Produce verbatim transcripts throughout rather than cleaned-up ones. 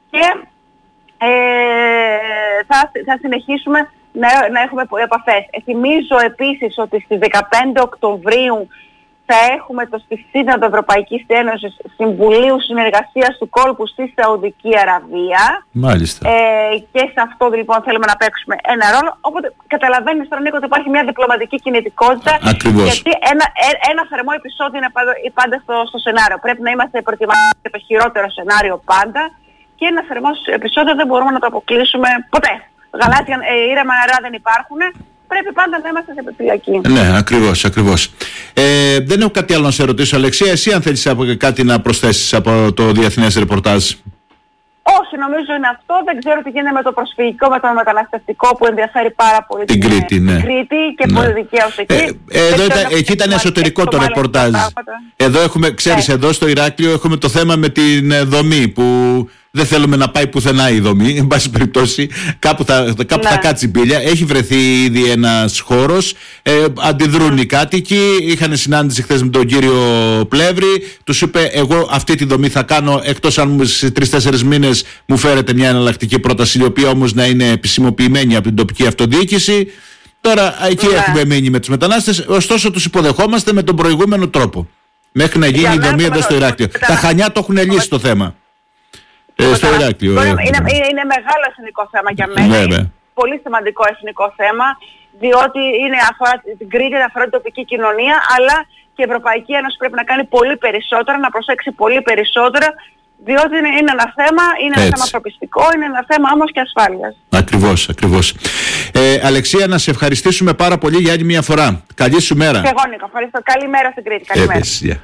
και ε, θα, θα συνεχίσουμε να, να έχουμε επαφές. Θυμίζω επίσης ότι στις δεκαπέντε Οκτωβρίου θα έχουμε το στη Σύνοδο Ευρωπαϊκής Ένωσης Συμβουλίου Συνεργασίας του Κόλπου στη Σαουδική Αραβία. Μάλιστα. Ε, και σε αυτό λοιπόν θέλουμε να παίξουμε ένα ρόλο. Οπότε καταλαβαίνεις τώρα, Νίκο, ότι υπάρχει μια διπλωματική κινητικότητα. Ακριβώς. Γιατί ένα, ένα θερμό επεισόδιο είναι πάντα, πάντα στο, στο σενάριο. Πρέπει να είμαστε προετοιμασμένοι για το χειρότερο σενάριο πάντα. Και ένα θερμό επεισόδιο δεν μπορούμε να το αποκλείσουμε ποτέ. Γαλάζια ε, ήρεμα νερά δεν υπάρχουν. Πρέπει πάντα να είμαστε σε επιφυλακή. Ναι, ακριβώς, ακριβώς. Ε, δεν έχω κάτι άλλο να σε ρωτήσω, Αλεξία. Εσύ αν θέλεις κάτι να προσθέσεις από το διεθνές ρεπορτάζ. Όχι, νομίζω είναι αυτό. Δεν ξέρω τι γίνεται με το προσφυγικό, με το μεταναστευτικό που ενδιαφέρει πάρα πολύ την Κρήτη, ναι. Κρήτη και ναι. πολύ δικαίως εκεί. Ε, εδώ ήταν, εκεί ήταν εσωτερικό το ρεπορτάζ. Εδώ έχουμε, ξέρεις, ναι. εδώ στο Ηράκλειο έχουμε το θέμα με την δομή που δεν θέλουμε να πάει πουθενά η δομή. Εν πάση περιπτώσει, κάπου θα, κάπου ναι. θα κάτσει μπίλια. Έχει βρεθεί ήδη ένας χώρος. Ε, αντιδρούν mm. οι κάτοικοι. Είχαν συνάντηση χθες με τον κύριο Πλεύρη. Τους είπε: εγώ αυτή τη δομή θα κάνω, εκτός αν σε τρεις-τέσσερις μήνες μου φέρετε μια εναλλακτική πρόταση, η οποία όμως να είναι επισημοποιημένη από την τοπική αυτοδιοίκηση. Τώρα εκεί yeah. έχουμε μείνει με τους μετανάστες. Ωστόσο, τους υποδεχόμαστε με τον προηγούμενο τρόπο. Μέχρι να γίνει η δομή εδώ στο Ηράκλειο. Τα Χανιά το έχουν λύσει το θέμα. Ε, στο Ηράκλειο. Είναι, είναι, είναι μεγάλο εθνικό θέμα για μένα. Βέβαια. Πολύ σημαντικό εθνικό θέμα, διότι είναι, αφορά την Κρήτη, αφορά την τοπική κοινωνία, αλλά και η Ευρωπαϊκή Ένωση πρέπει να κάνει πολύ περισσότερα, να προσέξει πολύ περισσότερα, διότι είναι, είναι ένα θέμα, είναι ένα Έτσι. θέμα ανθρωπιστικό, είναι ένα θέμα όμως και ασφάλειας. Ακριβώς, ακριβώς. Ε, Αλεξία, να σε ευχαριστήσουμε πάρα πολύ για άλλη μια φορά. Καλή σου μέρα. Και εγώ, Νίκο, ευχαριστώ. Καλή μέρα στην Κρήτη. Καλή μέρα. Yeah.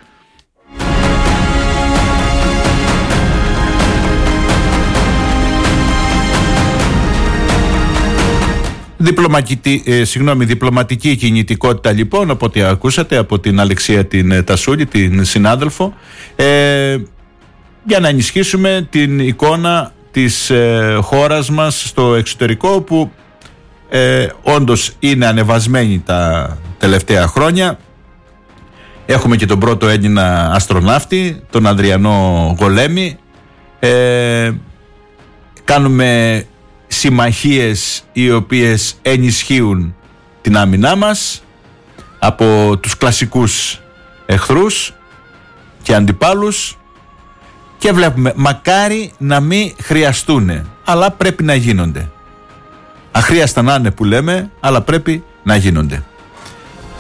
Διπλωματική, ε, συγγνώμη, διπλωματική κινητικότητα λοιπόν, από ό,τι ακούσατε από την Αλεξία την ε, Τασούλη, την συνάδελφο, ε, για να ενισχύσουμε την εικόνα της ε, χώρας μας στο εξωτερικό, που ε, όντως είναι ανεβασμένη τα τελευταία χρόνια. Έχουμε και τον πρώτο Έλληνα αστροναύτη, τον Ανδριανό Γολέμη. ε, κάνουμε συμμαχίες οι οποίες ενισχύουν την άμυνά μας από τους κλασικούς εχθρούς και αντιπάλους, και βλέπουμε μακάρι να μην χρειαστούν, αλλά πρέπει να γίνονται. Αχρίαστα να είναι που λέμε, αλλά πρέπει να γίνονται.